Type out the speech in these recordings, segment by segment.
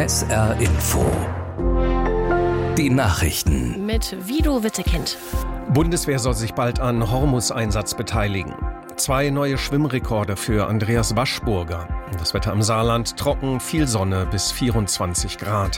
SR Info. Die Nachrichten. Mit Vido Wittekind. Bundeswehr soll sich bald an Hormus-Einsatz beteiligen. 2 neue Schwimmrekorde für Andreas Waschburger. Das Wetter im Saarland trocken, viel Sonne bis 24 Grad.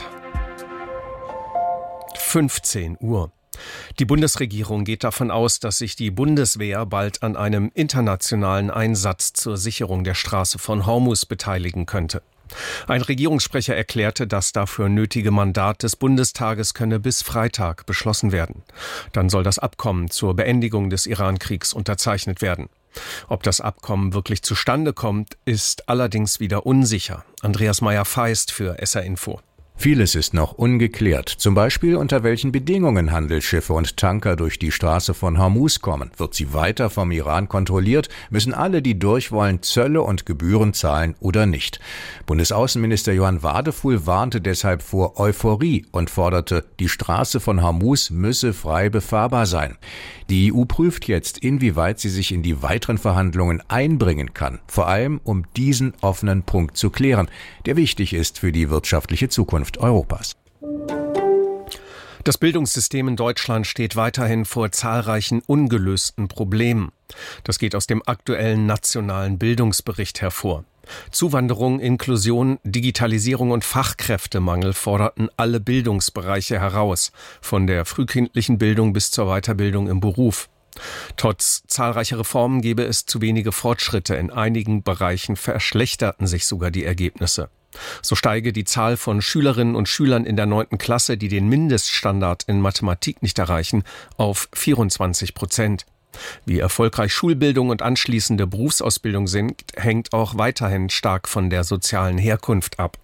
15 Uhr. Die Bundesregierung geht davon aus, dass sich die Bundeswehr bald an einem internationalen Einsatz zur Sicherung der Straße von Hormus beteiligen könnte. Ein Regierungssprecher erklärte, das dafür nötige Mandat des Bundestages könne bis Freitag beschlossen werden. Dann soll das Abkommen zur Beendigung des Iran-Kriegs unterzeichnet werden. Ob das Abkommen wirklich zustande kommt, ist allerdings wieder unsicher. Andreas Meyer-Feist für SR Info. Vieles ist noch ungeklärt, zum Beispiel unter welchen Bedingungen Handelsschiffe und Tanker durch die Straße von Hormus kommen. Wird sie weiter vom Iran kontrolliert, müssen alle, die durch wollen, Zölle und Gebühren zahlen oder nicht. Bundesaußenminister Johann Wadefuhl warnte deshalb vor Euphorie und forderte, die Straße von Hormus müsse frei befahrbar sein. Die EU prüft jetzt, inwieweit sie sich in die weiteren Verhandlungen einbringen kann, vor allem um diesen offenen Punkt zu klären, der wichtig ist für die wirtschaftliche Zukunft Europas. Das Bildungssystem in Deutschland steht weiterhin vor zahlreichen ungelösten Problemen. Das geht aus dem aktuellen nationalen Bildungsbericht hervor. Zuwanderung, Inklusion, Digitalisierung und Fachkräftemangel forderten alle Bildungsbereiche heraus, von der frühkindlichen Bildung bis zur Weiterbildung im Beruf. Trotz zahlreicher Reformen gebe es zu wenige Fortschritte. In einigen Bereichen verschlechterten sich sogar die Ergebnisse. So steige die Zahl von Schülerinnen und Schülern in der 9. Klasse, die den Mindeststandard in Mathematik nicht erreichen, auf 24%. Wie erfolgreich Schulbildung und anschließende Berufsausbildung sind, hängt auch weiterhin stark von der sozialen Herkunft ab.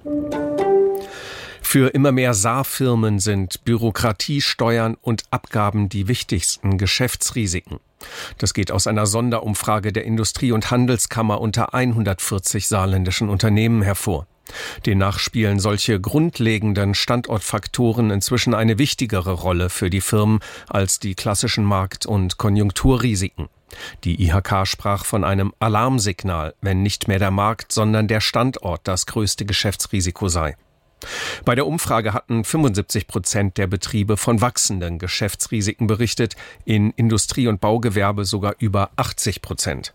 Für immer mehr Saarfirmen sind Bürokratie, Steuern und Abgaben die wichtigsten Geschäftsrisiken. Das geht aus einer Sonderumfrage der Industrie- und Handelskammer unter 140 saarländischen Unternehmen hervor. Demnach spielen solche grundlegenden Standortfaktoren inzwischen eine wichtigere Rolle für die Firmen als die klassischen Markt- und Konjunkturrisiken. Die IHK sprach von einem Alarmsignal, wenn nicht mehr der Markt, sondern der Standort das größte Geschäftsrisiko sei. Bei der Umfrage hatten 75% der Betriebe von wachsenden Geschäftsrisiken berichtet, in Industrie- und Baugewerbe sogar über 80%.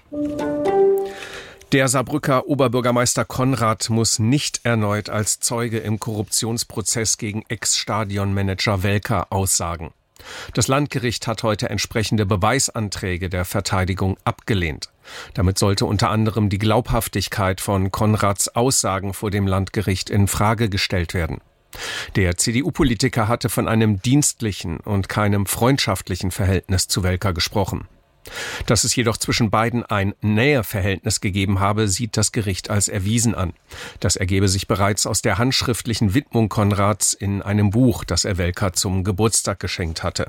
Der Saarbrücker Oberbürgermeister Konrad muss nicht erneut als Zeuge im Korruptionsprozess gegen Ex-Stadionmanager Welker aussagen. Das Landgericht hat heute entsprechende Beweisanträge der Verteidigung abgelehnt. Damit sollte unter anderem die Glaubhaftigkeit von Konrads Aussagen vor dem Landgericht in Frage gestellt werden. Der CDU-Politiker hatte von einem dienstlichen und keinem freundschaftlichen Verhältnis zu Welker gesprochen. Dass es jedoch zwischen beiden ein Näheverhältnis gegeben habe, sieht das Gericht als erwiesen an. Das ergebe sich bereits aus der handschriftlichen Widmung Konrads in einem Buch, das er Welker zum Geburtstag geschenkt hatte.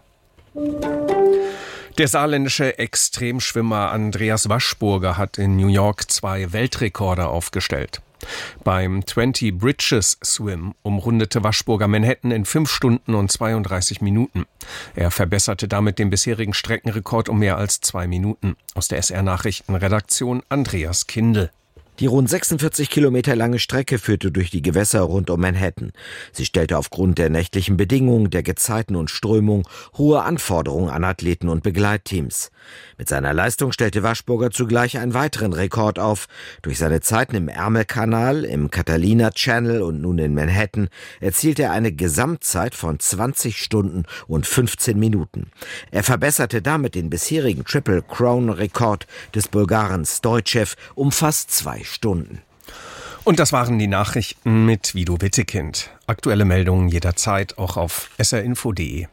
Der saarländische Extremschwimmer Andreas Waschburger hat in New York 2 Weltrekorde aufgestellt. Beim 20 Bridges Swim umrundete Waschburger Manhattan in 5 Stunden und 32 Minuten. Er verbesserte damit den bisherigen Streckenrekord um mehr als 2 Minuten. Aus der SR-Nachrichtenredaktion Andreas Kindl. Die rund 46 Kilometer lange Strecke führte durch die Gewässer rund um Manhattan. Sie stellte aufgrund der nächtlichen Bedingungen, der Gezeiten und Strömung hohe Anforderungen an Athleten und Begleitteams. Mit seiner Leistung stellte Waschburger zugleich einen weiteren Rekord auf. Durch seine Zeiten im Ärmelkanal, im Catalina Channel und nun in Manhattan erzielte er eine Gesamtzeit von 20 Stunden und 15 Minuten. Er verbesserte damit den bisherigen Triple Crown-Rekord des Bulgaren Stoichev um fast 2 Stunden. Und das waren die Nachrichten mit Vido Wittekind. Aktuelle Meldungen jederzeit auch auf srinfo.de.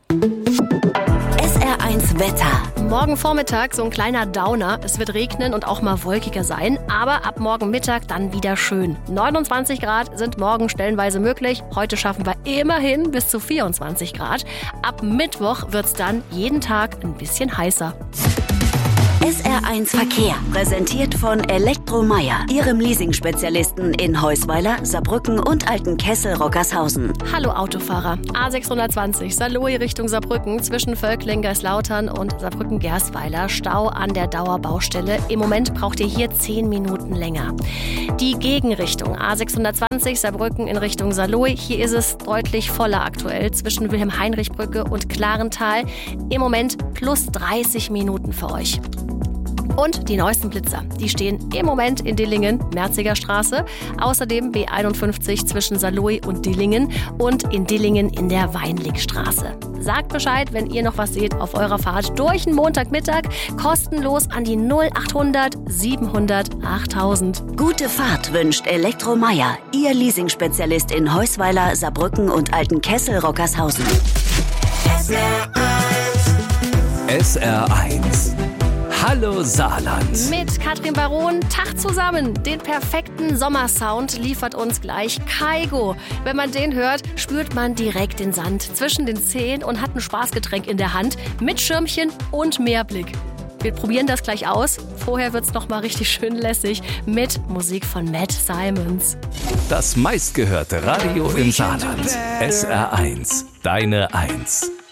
SR1 Wetter. Morgen Vormittag so ein kleiner Downer. Es wird regnen und auch mal wolkiger sein. Aber ab morgen Mittag dann wieder schön. 29 Grad sind morgen stellenweise möglich. Heute schaffen wir immerhin bis zu 24 Grad. Ab Mittwoch wird es dann jeden Tag ein bisschen heißer. SR1 Verkehr, präsentiert von Elektromeyer, Ihrem Leasing-Spezialisten in Heusweiler, Saarbrücken und Altenkessel-Rockershausen. Hallo Autofahrer. A620 Saarlouis Richtung Saarbrücken zwischen Völkling, Geislautern und Saarbrücken-Gersweiler. Stau an der Dauerbaustelle. Im Moment braucht ihr hier 10 Minuten länger. Die Gegenrichtung A620 Saarbrücken in Richtung Saarlouis. Hier ist es deutlich voller aktuell zwischen Wilhelm-Heinrich-Brücke und Klarental. Im Moment plus 30 Minuten für euch. Und die neuesten Blitzer, die stehen im Moment in Dillingen, Merziger Straße. Außerdem B51 zwischen Saarlouis und Dillingen und in Dillingen in der Weinligstraße. Sagt Bescheid, wenn ihr noch was seht auf eurer Fahrt durch den Montagmittag. Kostenlos an die 0800 700 8000. Gute Fahrt wünscht Elektromeyer, Ihr Leasing-Spezialist in Heusweiler, Saarbrücken und Altenkessel-Rockershausen. SR1. Hallo Saarland. Mit Katrin Baron, Tag zusammen. Den perfekten Sommersound liefert uns gleich Kaigo. Wenn man den hört, spürt man direkt den Sand zwischen den Zehen und hat ein Spaßgetränk in der Hand mit Schirmchen und Meerblick. Wir probieren das gleich aus. Vorher wird's noch mal richtig schön lässig mit Musik von Matt Simons. Das meistgehörte Radio im Saarland. SR1. Deine 1.